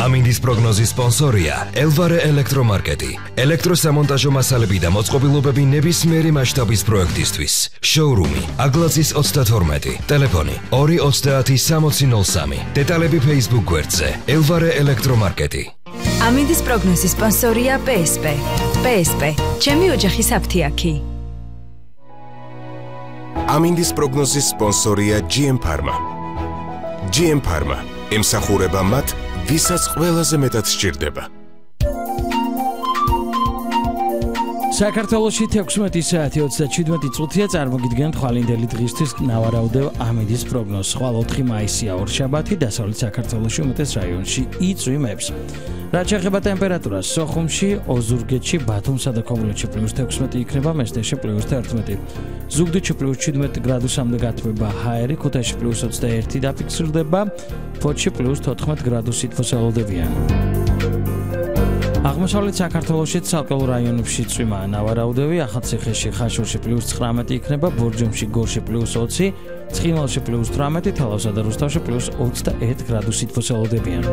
ამინდის პროგნოზის სპონსორია ელვარე ელექტრომარკეტი. ელექტროსამონტაჟო მასალები და მოწყობილობები ნებისმიერი მასშტაბის პროექტისთვის. შოურუმი აგლაძის 32, ტელეფონი 2306003. დეტალები Facebook გვერდზე ელვარე ელექტრომარკეტი. ამინდის პროგნოზის სპონსორია PSP. PSP, ჩემი ოჯახის აფთიაქი. ამინდის პროგნოზის სპონსორია GM Pharma. GM Pharma ემსახურება მათ, ვისაც ყველაზე მეტად სჭირდება. საქართველოში 16 საათი 37 წუთია წარმოგიდგენთ ხვალინდელი დღისთვის ნავარაუდევ ამინდის პროგნოზს. ხვალ 4 მაისია ორშაბათი, დასავლეთ საქართველოში უმეტეს რაიონში იწვიმებს. რაც შეეხება ტემპერატურას, სოხუმში, ოზურგეთში, ბათუმსა და ქობულეთში +16 იქნება, მესტიაში +11. ზუგდიდში +17 გრადუსამდე გათბება ჰაერი, ქუთაისში +21 დაფიქსირდება, ფოთში +14 გრადუსით ფოსალოდებიან. აღმოსავლეთ საქართველოში ცალკეულ რაიონებში წვიმაა ნავარაუდევი, ახალციხეში, ხაშურში +19 იქნება, ბორჯომში, გორში +20, ცხინვალში +18, თალავსა და რუსთავში +21 გრადუსით ფოსალოდებიან.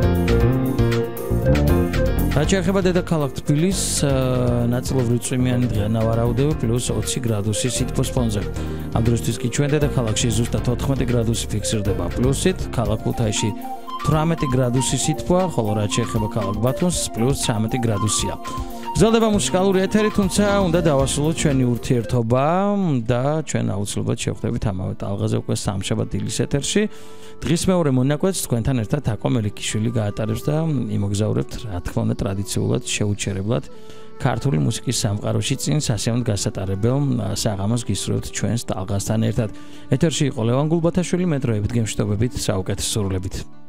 რაც შეეხება დედაქალაქ თბილისს, ნაწილობრივ წვიმიანი დღეა ნავარაუდევი +20 გრადუსი სითბოს ფონზე. ამ დროისთვის კი ჩვენ დედაქალაქში ზუსტად 14 გრადუსი ფიქსირდება პლუსით, ქალაქ ქუთაისში 18 გრადუსი სითბოა, ხოლო რაც შეეხება ქალაქ ბათუმს +13 გრადუსია. გრძელდება მუსიკალური ეთერი, თუმცა უნდა დავასრულოთ ჩვენი ურთიერთობა და ჩვენ აუცილებლად შევხვდებით ამავე ტალღაზე უკვე სამშაბათ დილის ეთერში. დღის მეორე მონაკვეთს თქვენთან ერთად აკო მელიქიშვილი გაატარებს და იმოგზაურებთ, რა თქმა უნდა, ტრადიციულად შეუჩერებლად ქართული მუსიკის სამყაროში წინ სასიამოვნო გასატარებელ საღამოს გისურვებთ ჩვენს ტალღასთან ერთად. ეთერში იყო ლევან გულბათაშვილი, მე დროებით გემშვიდობებით, საუკეთესო სურვილებით.